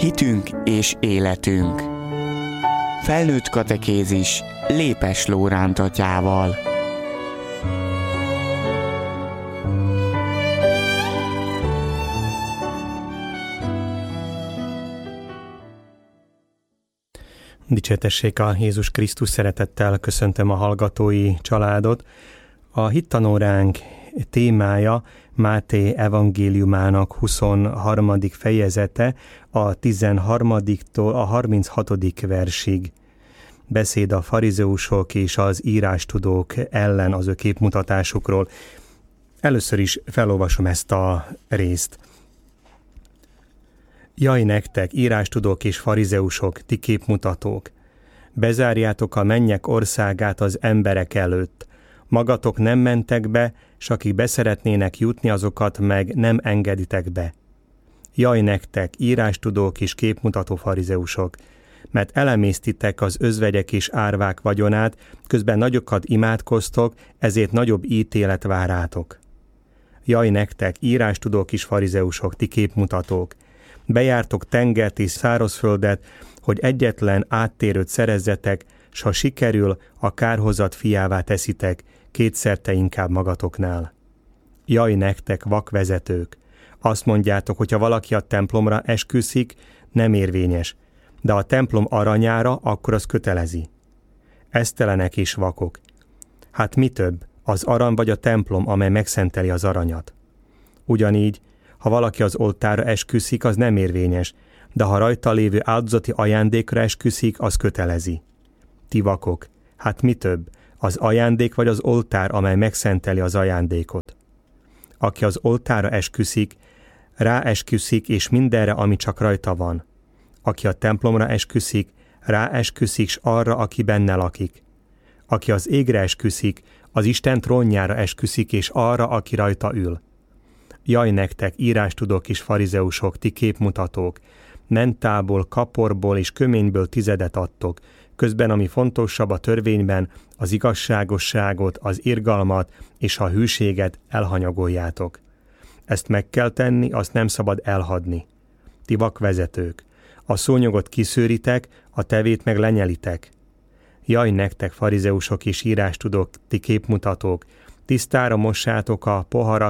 Hitünk és életünk. Felnőtt katekézis Lépes Lóránt atyával. Dicsértessék a Jézus Krisztus, szeretettel köszöntöm a hallgatói családot. A hittanóránk témája Máté evangéliumának 23. fejezete, a 13-tól a 36. versig. Beszéd a farizeusok és az írástudók ellen az ő képmutatásukról. Először is felolvasom ezt a részt. Jaj nektek, írástudók és farizeusok, ti képmutatók! Bezárjátok a mennyek országát az emberek előtt. Magatok nem mentek be, s akik beszeretnének jutni, azokat meg nem engeditek be. Jaj nektek, írástudók és képmutató farizeusok! Mert elemésztitek az özvegyek és árvák vagyonát, közben nagyokat imádkoztok, ezért nagyobb ítélet vár rátok. Jaj nektek, írástudók és farizeusok, ti képmutatók! Bejártok tengert és szárazföldet, hogy egyetlen áttérőt szerezzetek, s ha sikerül, a kárhozat fiává teszitek, kétszerte inkább magatoknál. Jaj nektek, vakvezetők! Azt mondjátok, hogyha valaki a templomra esküszik, nem érvényes, de a templom aranyára, akkor az kötelezi. Esztelenek és vakok! Hát mi több, az arany vagy a templom, amely megszenteli az aranyat? Ugyanígy, ha valaki az oltárra esküszik, az nem érvényes, de ha rajta lévő áldozati ajándékra esküszik, az kötelezi. Ti vakok! Hát mi több, az ajándék vagy az oltár, amely megszenteli az ajándékot? Aki az oltárra esküszik, ráesküszik és mindenre, ami csak rajta van. Aki a templomra esküszik, ráesküszik s arra, aki benne lakik. Aki az égre esküszik, az Isten trónjára esküszik és arra, aki rajta ül. Jaj nektek, írástudók és farizeusok, ti képmutatók! Mentából, kaporból és köményből tizedet adtok, közben ami fontosabb a törvényben, az igazságosságot, az irgalmat és a hűséget elhanyagoljátok. Ezt meg kell tenni, azt nem szabad elhadni. Ti vakvezetők! A szúnyogot kiszőritek, a tevét meg lenyelitek. Jaj nektek, farizeusok és írástudók, ti képmutatók! Tisztára mossátok a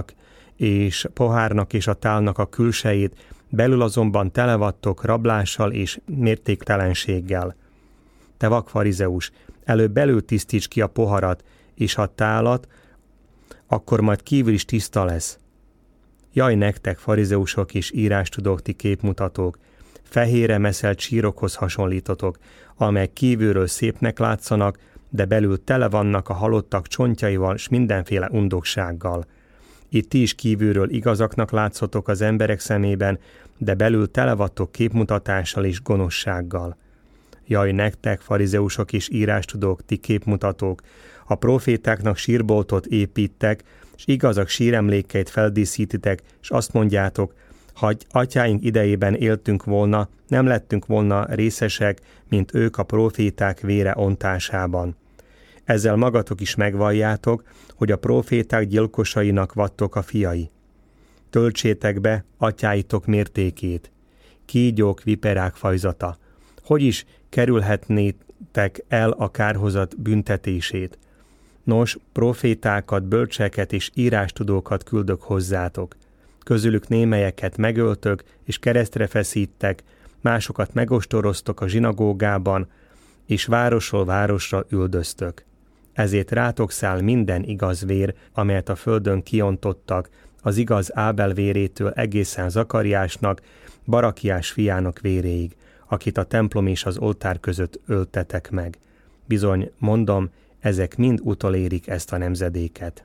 pohárnak és a tálnak a külsejét, belül azonban tele vattok rablással és mértéktelenséggel. Te vak farizeus, előbb belül tisztíts ki a poharat és a tálat, akkor majd kívül is tiszta lesz. Jaj nektek, farizeusok és írástudók, ti képmutatók! Fehérre meszelt sírokhoz hasonlítotok, amelyek kívülről szépnek látszanak, de belül tele vannak a halottak csontjaival s mindenféle undoksággal. Itt ti is kívülről igazaknak látszotok az emberek szemében, de belül tele vattok képmutatással és gonoszsággal. Jaj nektek, farizeusok és írástudók, ti képmutatók! A profétáknak sírboltot építek, s igazak síremlékeit feldíszítitek, s azt mondjátok, ha atyáink idejében éltünk volna, nem lettünk volna részesek, mint ők a proféták vére ontásában. Ezzel magatok is megvalljátok, hogy a proféták gyilkosainak vattok a fiai. Töltsétek be atyáitok mértékét. Kígyók, viperák fajzata. Hogy is kerülhetnétek el a kárhozat büntetését? Nos, profétákat, bölcseket és írástudókat küldök hozzátok. Közülük némelyeket megöltök és keresztre feszítek, másokat megostoroztok a zsinagógában, és városról városra üldöztök. Ezért rátok száll minden igaz vér, amelyet a földön kiontottak, az igaz Ábel vérétől egészen Zakariásnak, Barakiás fiának véréig, akit a templom és az oltár között öltetek meg. Bizony, mondom, ezek mind utolérik ezt a nemzedéket.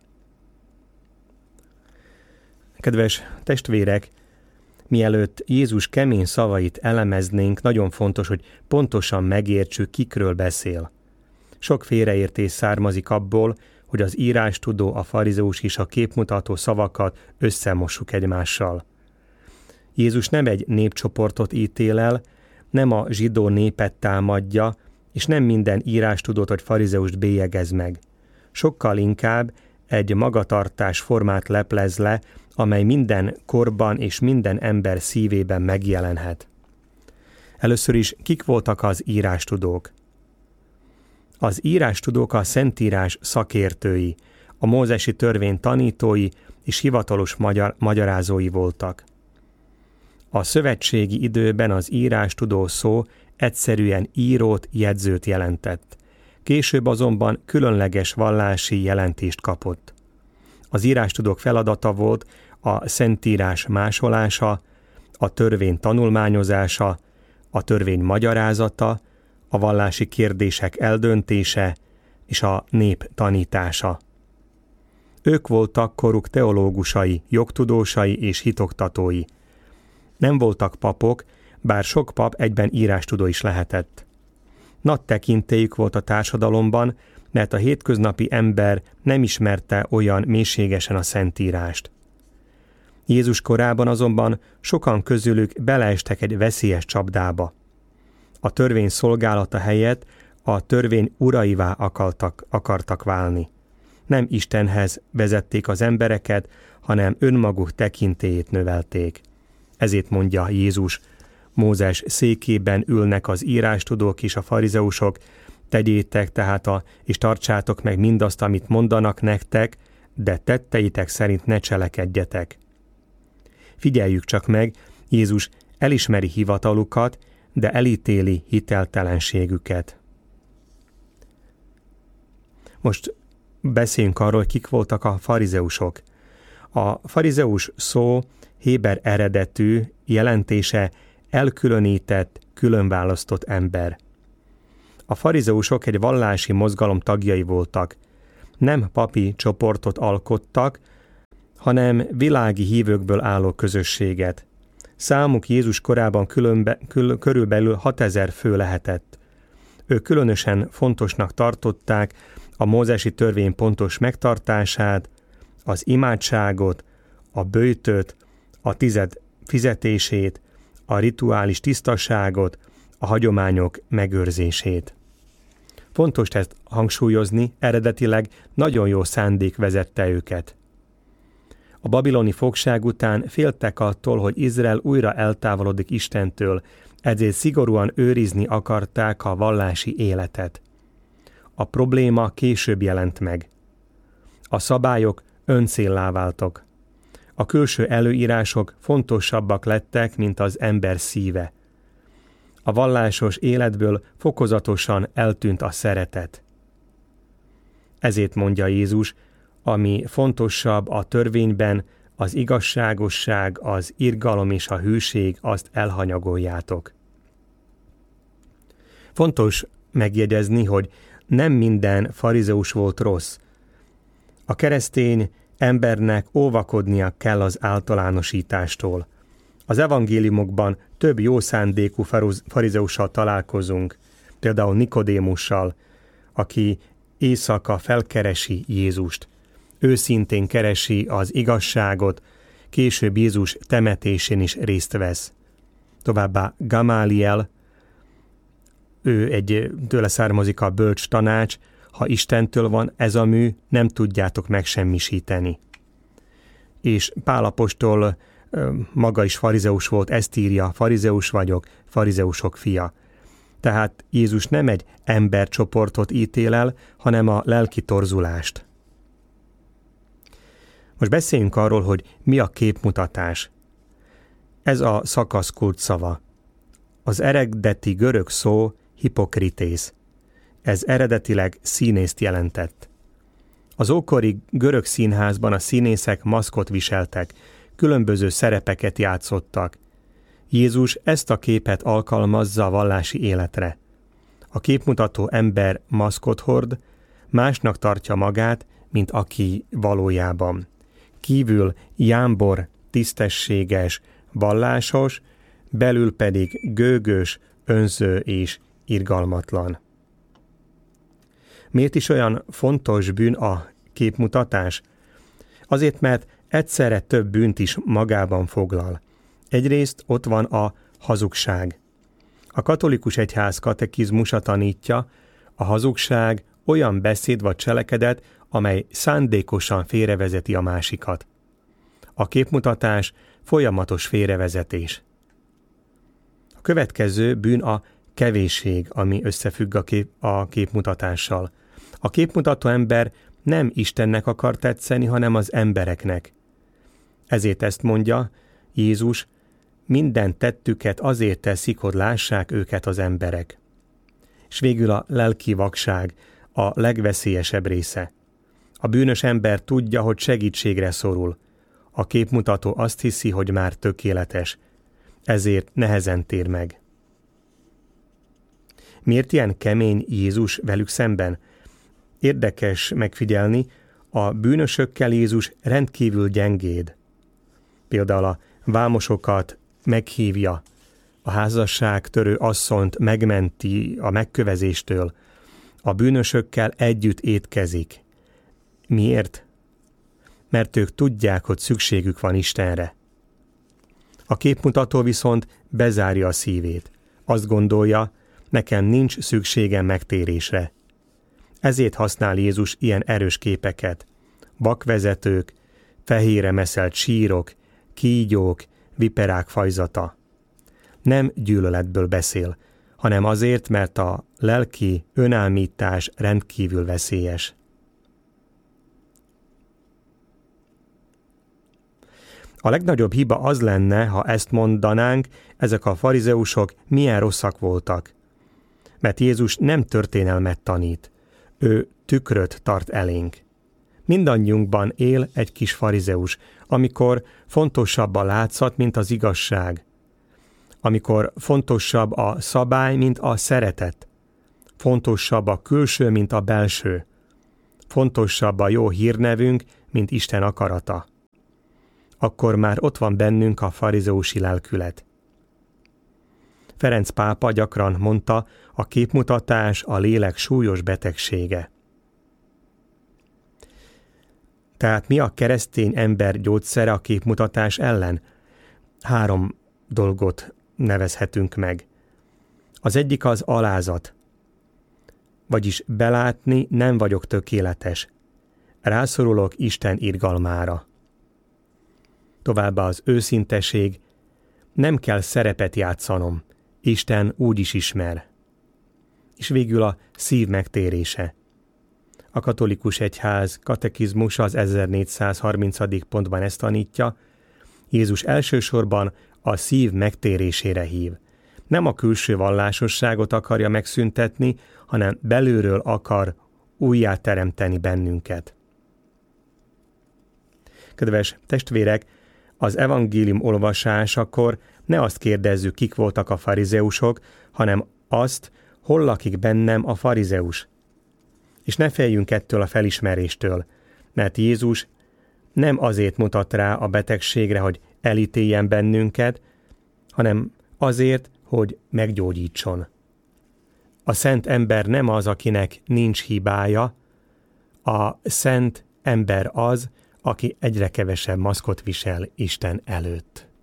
Kedves testvérek, mielőtt Jézus kemény szavait elemeznénk, nagyon fontos, hogy pontosan megértsük, kikről beszél. Sok félreértés származik abból, hogy az írástudó, a farizeus és a képmutató szavakat összemossuk egymással. Jézus nem egy népcsoportot ítél el, nem a zsidó népet támadja, és nem minden írástudót vagy farizeust bélyegez meg. Sokkal inkább egy magatartás formát leplez le, amely minden korban és minden ember szívében megjelenhet. Először is kik voltak az írástudók? Az írástudók a Szentírás szakértői, a mózesi törvény tanítói és hivatalos magyarázói voltak. A szövetségi időben az írástudó szó egyszerűen írót, jegyzőt jelentett. Később azonban különleges vallási jelentést kapott. Az írástudók feladata volt a Szentírás másolása, a törvény tanulmányozása, a törvény magyarázata, a vallási kérdések eldöntése és a nép tanítása. Ők voltak koruk teológusai, jogtudósai és hitoktatói. Nem voltak papok, bár sok pap egyben írástudó is lehetett. Nagy tekintélyük volt a társadalomban, mert a hétköznapi ember nem ismerte olyan mélységesen a Szentírást. Jézus korában azonban sokan közülük beleestek egy veszélyes csapdába. A törvény szolgálata helyett a törvény uraivá akartak válni. Nem Istenhez vezették az embereket, hanem önmaguk tekintélyét növelték. Ezért mondja Jézus, Mózes székében ülnek az írástudók és a farizeusok, tegyétek tehát és tartsátok meg mindazt, amit mondanak nektek, de tetteitek szerint ne cselekedjetek. Figyeljük csak meg, Jézus elismeri hivatalukat, de elítéli hiteltelenségüket. Most beszéljünk arról, hogy kik voltak a farizeusok. A farizeus szó héber eredetű, jelentése elkülönített, különválasztott ember. A farizeusok egy vallási mozgalom tagjai voltak. Nem papi csoportot alkottak, hanem világi hívőkből álló közösséget. Számuk Jézus korában körülbelül 6000 fő lehetett. Ők különösen fontosnak tartották a mózesi törvény pontos megtartását, az imádságot, a böjtöt, a tized fizetését, a rituális tisztaságot, a hagyományok megőrzését. Fontos ezt hangsúlyozni, eredetileg nagyon jó szándék vezette őket. A babiloni fogság után féltek attól, hogy Izrael újra eltávolodik Istentől, ezért szigorúan őrizni akarták a vallási életet. A probléma később jelent meg. A szabályok öncéllá váltak. A külső előírások fontosabbak lettek, mint az ember szíve. A vallásos életből fokozatosan eltűnt a szeretet. Ezért mondja Jézus, ami fontosabb a törvényben, az igazságosság, az irgalom és a hűség, azt elhanyagoljátok. Fontos megjegyezni, hogy nem minden farizeus volt rossz. A keresztény embernek óvakodnia kell az általánosítástól. Az evangéliumokban több jó szándékú farizeussal találkozunk, például Nikodémussal, aki éjszaka felkeresi Jézust. Őszintén keresi az igazságot, később Jézus temetésén is részt vesz. Továbbá Gamáliel, tőle származik a bölcs tanács, ha Istentől van ez a mű, nem tudjátok megsemmisíteni. És Pál apostol maga is farizeus volt, ezt írja, farizeus vagyok, farizeusok fia. Tehát Jézus nem egy embercsoportot ítél el, hanem a lelki torzulást. Most beszéljünk arról, hogy mi a képmutatás. Ez a szakasz kulcsszava. Az eredeti görög szó hipokritész. Ez eredetileg színészt jelentett. Az ókori görög színházban a színészek maszkot viseltek, különböző szerepeket játszottak. Jézus ezt a képet alkalmazza a vallási életre. A képmutató ember maszkot hord, másnak tartja magát, mint aki valójában. Kívül jámbor, tisztességes, vallásos, belül pedig gőgös, önző és irgalmatlan. Miért is olyan fontos bűn a képmutatás? Azért, mert egyszerre több bűnt is magában foglal. Egyrészt ott van a hazugság. A katolikus egyház katekizmusa tanítja, a hazugság olyan beszéd vagy cselekedet, amely szándékosan félrevezeti a másikat. A képmutatás folyamatos félrevezetés. A következő bűn a kevésség, ami összefügg a képmutatással. A képmutató ember nem Istennek akar tetszeni, hanem az embereknek. Ezért ezt mondja Jézus, minden tettüket azért teszik, hogy lássák őket az emberek. És végül a lelki vakság, a legveszélyesebb része. A bűnös ember tudja, hogy segítségre szorul. A képmutató azt hiszi, hogy már tökéletes, ezért nehezen tér meg. Miért ilyen kemény Jézus velük szemben? Érdekes megfigyelni, a bűnösökkel Jézus rendkívül gyengéd. Például a vámosokat meghívja, a házasságtörő asszonyt megmenti a megkövezéstől, a bűnösökkel együtt étkezik. Miért? Mert ők tudják, hogy szükségük van Istenre. A képmutató viszont bezárja a szívét. Azt gondolja, nekem nincs szükségem megtérésre. Ezért használ Jézus ilyen erős képeket. Vakvezetők, fehérre meszelt sírok, kígyók, viperák fajzata. Nem gyűlöletből beszél, hanem azért, mert a lelki önálmítás rendkívül veszélyes. A legnagyobb hiba az lenne, ha ezt mondanánk, ezek a farizeusok milyen rosszak voltak. Mert Jézus nem történelmet tanít, ő tükröt tart elénk. Mindannyiunkban él egy kis farizeus, amikor fontosabb a látszat, mint az igazság. Amikor fontosabb a szabály, mint a szeretet. Fontosabb a külső, mint a belső. Fontosabb a jó hírnevünk, mint Isten akarata. Akkor már ott van bennünk a farizeusi lelkület. Ferenc pápa gyakran mondta, a képmutatás a lélek súlyos betegsége. Tehát mi a keresztény ember gyógyszere a képmutatás ellen? 3 dolgot nevezhetünk meg. Az egyik az alázat. Vagyis belátni, nem vagyok tökéletes. Rászorulok Isten irgalmára. Továbbá az őszinteség, nem kell szerepet játszanom, Isten úgy is ismer. És végül a szív megtérése. A katolikus egyház katekizmusa az 1430. pontban ezt tanítja, Jézus elsősorban a szív megtérésére hív. Nem a külső vallásosságot akarja megszüntetni, hanem belülről akar újjáteremteni bennünket. Kedves testvérek, az evangélium olvasásakor ne azt kérdezzük, kik voltak a farizeusok, hanem azt, hol lakik bennem a farizeus. És ne féljünk ettől a felismeréstől, mert Jézus nem azért mutat rá a betegségre, hogy elítéljen bennünket, hanem azért, hogy meggyógyítson. A szent ember nem az, akinek nincs hibája, a szent ember az, aki egyre kevesebb maszkot visel Isten előtt.